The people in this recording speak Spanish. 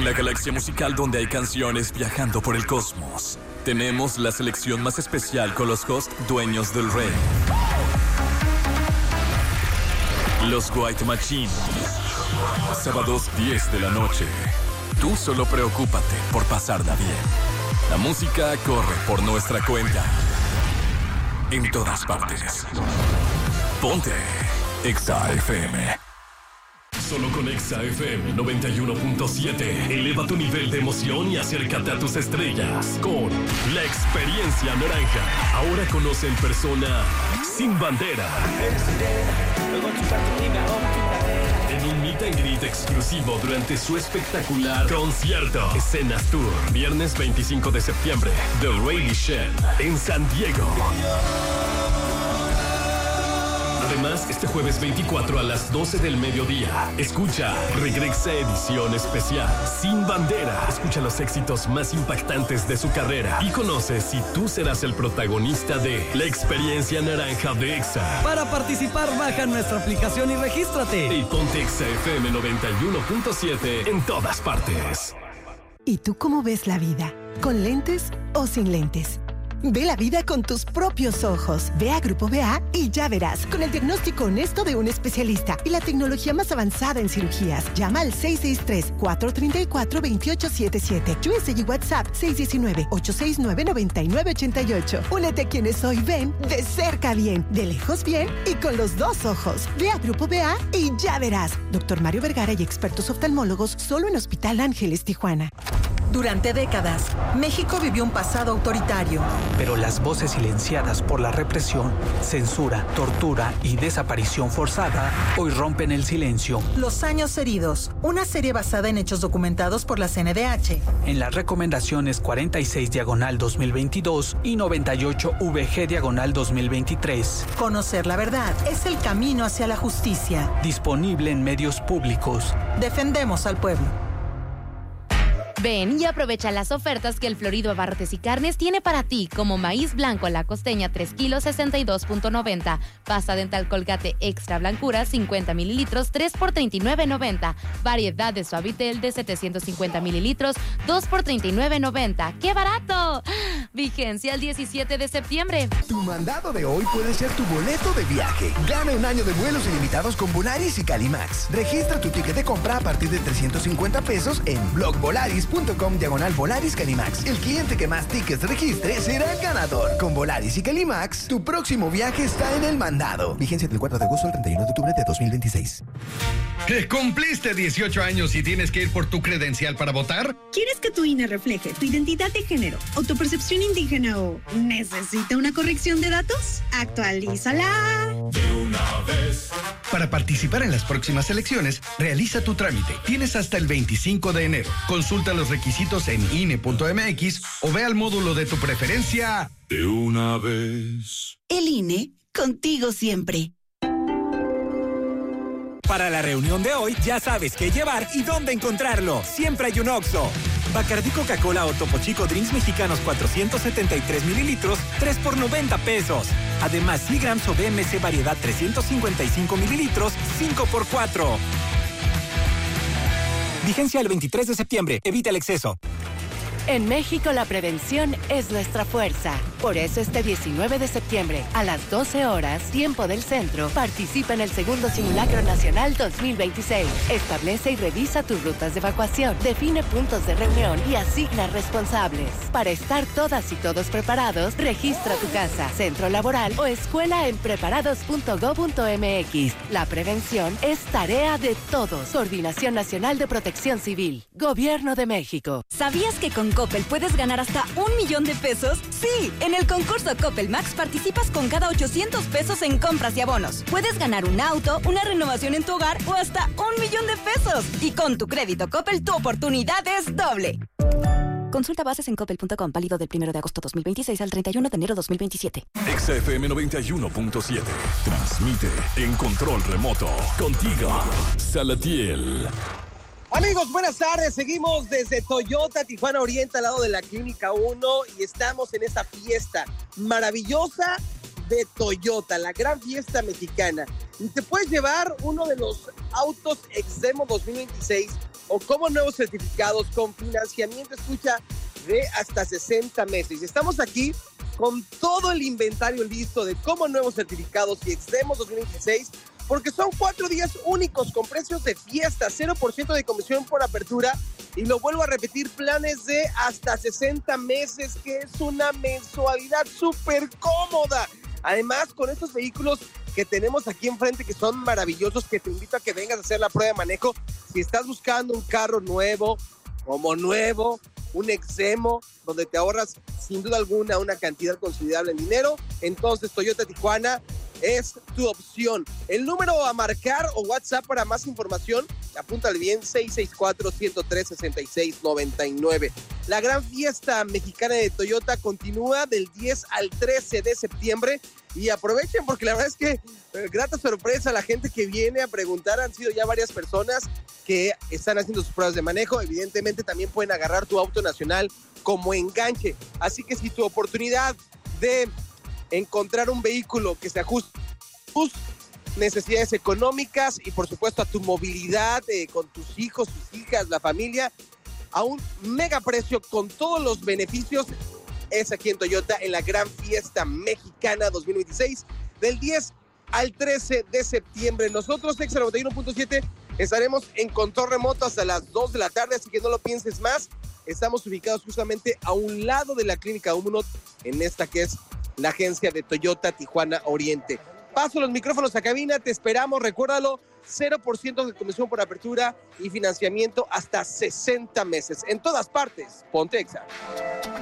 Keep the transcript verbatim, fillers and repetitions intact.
En la galaxia musical donde hay canciones viajando por el cosmos, tenemos la selección más especial con los hosts dueños del rey. Los White Machine. Sábados diez de la noche. Tú solo preocúpate por pasarla bien. La música corre por nuestra cuenta. En todas partes. Ponte Exa F M. Solo con Exa F M noventa y uno punto siete. Eleva tu nivel de emoción y acércate a tus estrellas con la experiencia naranja. Ahora conoce en persona Sin Bandera. En un meet and greet exclusivo durante su espectacular concierto. Escenas Tour. Viernes veinticinco de septiembre. The Rayleigh Shen en San Diego. Además, este jueves veinticuatro a las doce del mediodía, escucha Regresa edición especial Sin Bandera. Escucha los éxitos más impactantes de su carrera y conoce si tú serás el protagonista de la experiencia naranja de Exa. Para participar, baja nuestra aplicación y regístrate. Y ponte Exa F M noventa y uno punto siete en todas partes. ¿Y tú cómo ves la vida? ¿Con lentes o sin lentes? Ve la vida con tus propios ojos. Ve a Grupo B A y ya verás. Con el diagnóstico honesto de un especialista y la tecnología más avanzada en cirugías. Llama al seis seis tres, cuatro tres cuatro, dos ocho siete siete. U S y WhatsApp seis uno nueve, ocho seis nueve, nueve nueve ocho ocho. Únete a quienes hoy ven de cerca bien, de lejos bien y con los dos ojos. Ve a Grupo B A y ya verás. Doctor Mario Vergara y expertos oftalmólogos solo en Hospital Ángeles, Tijuana. Durante décadas, México vivió un pasado autoritario. Pero las voces silenciadas por la represión, censura, tortura y desaparición forzada hoy rompen el silencio. Los años heridos, una serie basada en hechos documentados por la C N D H. En las recomendaciones cuarenta y seis diagonal dos mil veintidós y noventa y ocho V G diagonal dos mil veintitrés. Conocer la verdad es el camino hacia la justicia. Disponible en medios públicos. Defendemos al pueblo. Ven y aprovecha las ofertas que el Florido Abarrotes y Carnes tiene para ti, como maíz blanco a la costeña tres kilos sesenta y dos punto noventa, pasta dental Colgate Extra Blancura cincuenta mililitros tres por treinta y nueve noventa, variedad de Suavitel de setecientos cincuenta mililitros dos por treinta y nueve noventa. ¡Qué barato! Vigencia el diecisiete de septiembre. Tu mandado de hoy puede ser tu boleto de viaje. Gana un año de vuelos ilimitados con Volaris y Calimax. Registra tu ticket de compra a partir de trescientos cincuenta pesos en blog volaris punto com diagonal Volaris Calimax. El cliente que más tickets registre será el ganador. Con Volaris y Calimax, tu próximo viaje está en el mandado. Vigencia del cuatro de agosto al treinta y uno de octubre de dos mil veintiséis. ¿Que cumpliste dieciocho años y tienes que ir por tu credencial para votar? ¿Quieres que tu I N E refleje tu identidad de género o tu percepción indígena o necesita una corrección de datos? ¡Actualízala! De una vez. Para participar en las próximas elecciones, realiza tu trámite. Tienes hasta el veinticinco de enero. Consulta los requisitos en I N E punto M X o ve al módulo de tu preferencia. De una vez. El I N E, contigo siempre. Para la reunión de hoy, ya sabes qué llevar y dónde encontrarlo. Siempre hay un Oxxo. Bacardí Coca-Cola o Topo Chico Drinks Mexicanos cuatrocientos setenta y tres mililitros, tres por noventa pesos. Además, Seagrams o B M C Variedad trescientos cincuenta y cinco mililitros, cinco por cuatro. Vigencia el veintitrés de septiembre. Evita el exceso. En México la prevención es nuestra fuerza. Por eso este diecinueve de septiembre, a las doce horas, tiempo del centro, participa en el segundo Simulacro Nacional dos mil veintiséis. Establece y revisa tus rutas de evacuación, define puntos de reunión y asigna responsables. Para estar todas y todos preparados, registra tu casa, centro laboral o escuela en preparados punto gob punto m x. La prevención es tarea de todos. Coordinación Nacional de Protección Civil. Gobierno de México. ¿Sabías que con Coppel puedes ganar hasta un millón de pesos? ¡Sí! En el concurso Coppel Max participas con cada ochocientos pesos en compras y abonos. Puedes ganar un auto, una renovación en tu hogar o hasta un millón de pesos. Y con tu crédito Coppel, tu oportunidad es doble. Consulta bases en coppel punto com, válido del primero de agosto dos mil veintiséis al treinta y uno de enero dos mil veintisiete. Exa F M noventa y uno punto siete. Transmite en control remoto. Contigo, Salatiel. Amigos, buenas tardes. Seguimos desde Toyota Tijuana Oriente, al lado de la Clínica uno, y estamos en esta fiesta maravillosa de Toyota, la gran fiesta mexicana. Y te puedes llevar uno de los autos Exdemo dos mil veintiséis o como nuevos certificados con financiamiento, escucha, de hasta sesenta meses. Y estamos aquí con todo el inventario listo de como nuevos certificados y Extremos dos mil veintiséis, porque son cuatro días únicos con precios de fiesta, cero por ciento de comisión por apertura, y lo vuelvo a repetir, planes de hasta sesenta meses, que es una mensualidad súper cómoda. Además, con estos vehículos que tenemos aquí enfrente, que son maravillosos, que te invito a que vengas a hacer la prueba de manejo. Si estás buscando un carro nuevo, como nuevo, un Extremo, donde te ahorras sin duda alguna una cantidad considerable en dinero, entonces Toyota Tijuana es tu opción. El número a marcar o WhatsApp para más información, apúntale bien, seis seis cuatro, uno cero tres, seis seis nueve nueve. La gran fiesta mexicana de Toyota continúa del diez al trece de septiembre, y aprovechen porque la verdad es que eh, grata sorpresa a la gente que viene a preguntar. Han sido ya varias personas que están haciendo sus pruebas de manejo. Evidentemente también pueden agarrar tu auto nacional como enganche, así que si tu oportunidad de encontrar un vehículo que se ajuste a tus necesidades económicas y por supuesto a tu movilidad eh, con tus hijos, tus hijas, la familia, a un mega precio con todos los beneficios, es aquí en Toyota en la gran fiesta mexicana dos mil veintiséis del diez al trece de septiembre. Nosotros, Exa noventa y uno punto siete, estaremos en control remoto hasta las dos de la tarde, así que no lo pienses más. Estamos ubicados justamente a un lado de la Clínica uno, en esta que es la agencia de Toyota Tijuana Oriente. Paso los micrófonos a cabina, te esperamos, recuérdalo, cero por ciento de comisión por apertura y financiamiento hasta sesenta meses. En todas partes, ponte Exa.